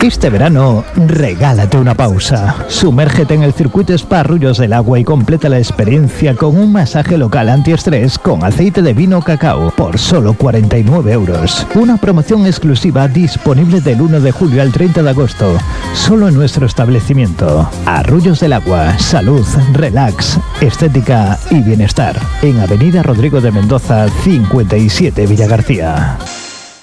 Este verano, regálate una pausa. Sumérgete en el circuito Spa Arroyos del Agua y completa la experiencia con un masaje local antiestrés con aceite de vino cacao por solo 49 euros. Una promoción exclusiva disponible del 1 de julio al 30 de agosto, solo en nuestro establecimiento. Arroyos del Agua, salud, relax, estética y bienestar. En Avenida Rodrigo de Mendoza, 57 Villagarcía.